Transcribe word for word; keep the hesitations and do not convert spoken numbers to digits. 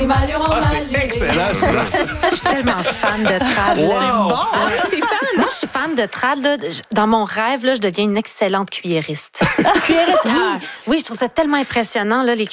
Ah, c'est excellent. Je suis tellement fan de trad. Wow. Là. Bon, ah, t'es fan? Moi, je suis fan de trad. Là. Dans mon rêve, là, je deviens une excellente cuilleriste. Cuilleriste. Ah, oui, je trouve ça tellement impressionnant, là, les